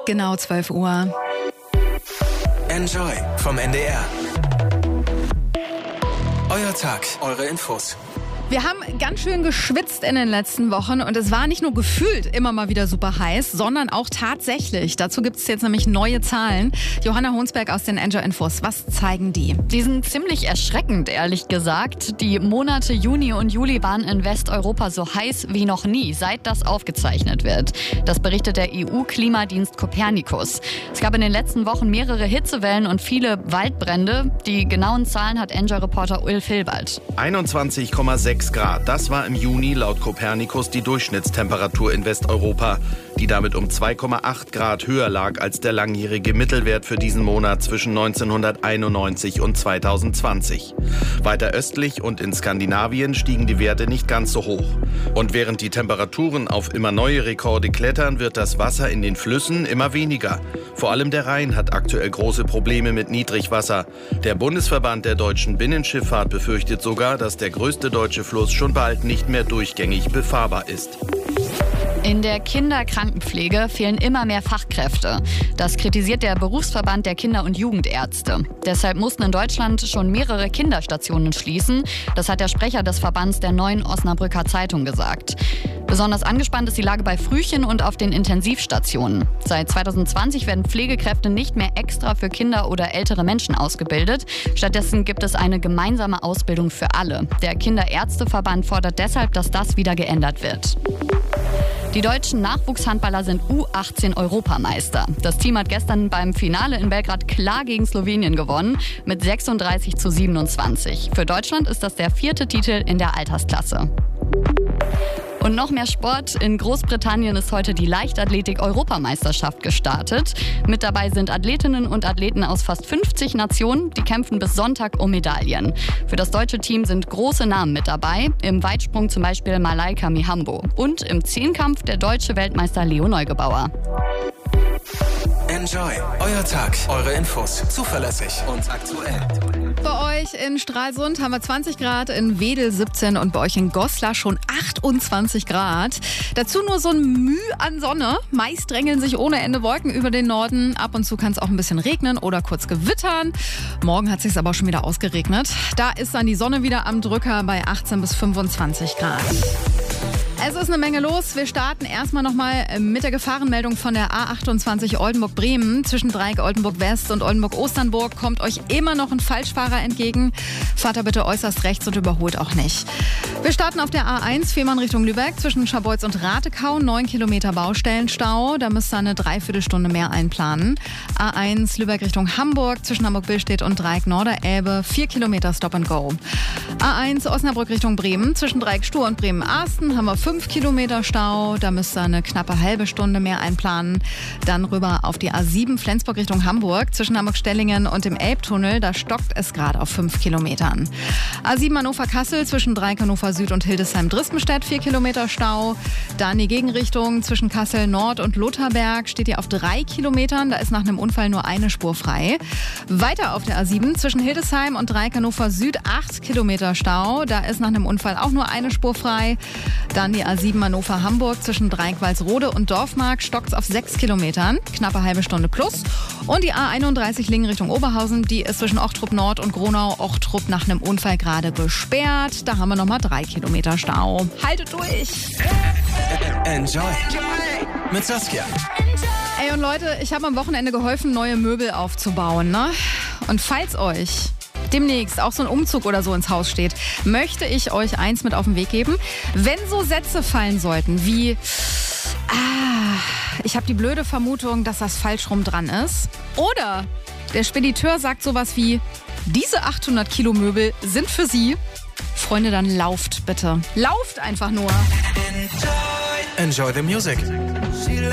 Genau 12 Uhr. Enjoy vom NDR. Euer Tag, eure Infos. Wir haben ganz schön geschwitzt in den letzten Wochen und es war nicht nur gefühlt immer mal wieder super heiß, sondern auch tatsächlich. Dazu gibt es jetzt nämlich neue Zahlen. Johanna Honsberg aus den Enjoy Infos. Was zeigen die? Die sind ziemlich erschreckend, ehrlich gesagt. Die Monate Juni und Juli waren in Westeuropa so heiß wie noch nie, seit das aufgezeichnet wird. Das berichtet der EU-Klimadienst Copernicus. Es gab in den letzten Wochen mehrere Hitzewellen und viele Waldbrände. Die genauen Zahlen hat Enjoy-Reporter Ulf Hilbert. 21,6 Grad. Das war im Juni laut Copernicus die Durchschnittstemperatur in Westeuropa, die damit um 2,8 Grad höher lag als der langjährige Mittelwert für diesen Monat zwischen 1991 und 2020. Weiter östlich und in Skandinavien stiegen die Werte nicht ganz so hoch. Und während die Temperaturen auf immer neue Rekorde klettern, wird das Wasser in den Flüssen immer weniger. Vor allem der Rhein hat aktuell große Probleme mit Niedrigwasser. Der Bundesverband der deutschen Binnenschifffahrt befürchtet sogar, dass der größte deutsche Fluss schon bald nicht mehr durchgängig befahrbar ist. In der Kinderkrankenpflege fehlen immer mehr Fachkräfte. Das kritisiert der Berufsverband der Kinder- und Jugendärzte. Deshalb mussten in Deutschland schon mehrere Kinderstationen schließen. Das hat der Sprecher des Verbands der Neuen Osnabrücker Zeitung gesagt. Besonders angespannt ist die Lage bei Frühchen und auf den Intensivstationen. Seit 2020 werden Pflegekräfte nicht mehr extra für Kinder oder ältere Menschen ausgebildet. Stattdessen gibt es eine gemeinsame Ausbildung für alle. Der Kinderärzteverband fordert deshalb, dass das wieder geändert wird. Die deutschen Nachwuchshandballer sind U18-Europameister. Das Team hat gestern beim Finale in Belgrad klar gegen Slowenien gewonnen mit 36:27. Für Deutschland ist das der 4. Titel in der Altersklasse. Und noch mehr Sport. In Großbritannien ist heute die Leichtathletik-Europameisterschaft gestartet. Mit dabei sind Athletinnen und Athleten aus fast 50 Nationen. Die kämpfen bis Sonntag um Medaillen. Für das deutsche Team sind große Namen mit dabei. Im Weitsprung zum Beispiel Malaika Mihambo. Und im Zehnkampf der deutsche Weltmeister Leo Neugebauer. Enjoy, euer Tag, eure Infos. Zuverlässig und aktuell. Bei euch in Stralsund haben wir 20 Grad, in Wedel 17 und bei euch in Goslar schon 28 Grad. Dazu nur so ein Müh an Sonne. Meist drängeln sich ohne Ende Wolken über den Norden. Ab und zu kann es auch ein bisschen regnen oder kurz gewittern. Morgen hat es sich aber auch schon wieder ausgeregnet. Da ist dann die Sonne wieder am Drücker bei 18 bis 25 Grad. Es ist eine Menge los. Wir starten erstmal nochmal mit der Gefahrenmeldung von der A28 Oldenburg-Bremen. Zwischen Dreieck Oldenburg-West und Oldenburg-Osternburg kommt euch immer noch ein Falschfahrer entgegen. Fahrt da bitte äußerst rechts und überholt auch nicht. Wir starten auf der A1 Fehmarn Richtung Lübeck. Zwischen Scharbeutz und Ratekau 9 Kilometer Baustellenstau. Da müsst ihr eine Dreiviertelstunde mehr einplanen. A1 Lübeck Richtung Hamburg. Zwischen Hamburg-Billstedt und Dreieck Norderelbe 4 Kilometer Stop and Go. A1 Osnabrück Richtung Bremen. Zwischen Dreieck Stur und Bremen-Arsten haben wir 5 Kilometer Stau, da müsst ihr eine knappe halbe Stunde mehr einplanen. Dann rüber auf die A7 Flensburg Richtung Hamburg. Zwischen Hamburg-Stellingen und dem Elbtunnel, da stockt es gerade auf 5 Kilometern. A7 Hannover-Kassel zwischen Dreieck Hannover Süd und Hildesheim-Drispenstedt 4 Kilometer Stau. Dann die Gegenrichtung zwischen Kassel Nord und Lotharberg steht ihr auf 3 Kilometern. Da ist nach einem Unfall nur eine Spur frei. Weiter auf der A7 zwischen Hildesheim und Dreieck Hannover Süd 8 Kilometer Stau. Da ist nach einem Unfall auch nur eine Spur frei. Dann die A7 Hannover-Hamburg zwischen Dreieck-Walsrode und Dorfmark stockt's auf 6 Kilometern, knappe halbe Stunde plus. Und die A31 Lingen Richtung Oberhausen, die ist zwischen Ochtrup Nord und Gronau-Ochtrup nach einem Unfall gerade gesperrt. Da haben wir nochmal 3 Kilometer Stau. Haltet durch! Enjoy mit Saskia. Ey und Leute, ich habe am Wochenende geholfen, neue Möbel aufzubauen, ne? Und falls euch demnächst auch so ein Umzug oder so ins Haus steht, möchte ich euch eins mit auf den Weg geben. Wenn so Sätze fallen sollten wie ich habe die blöde Vermutung, dass das falsch rum dran ist. Oder der Spediteur sagt sowas wie, diese 800 Kilo Möbel sind für Sie. Freunde, dann lauft bitte. Lauft einfach nur. Enjoy the music.